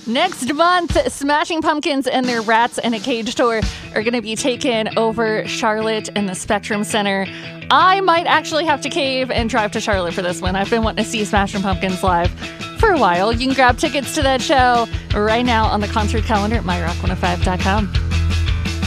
Next month, Smashing Pumpkins and their Rats in a Cage tour are going to be taking over Charlotte and the Spectrum Center. I might actually have to cave and drive to Charlotte for this one. I've been wanting to see Smashing Pumpkins live for a while. You can grab tickets to that show right now on the concert calendar at myrock105.com.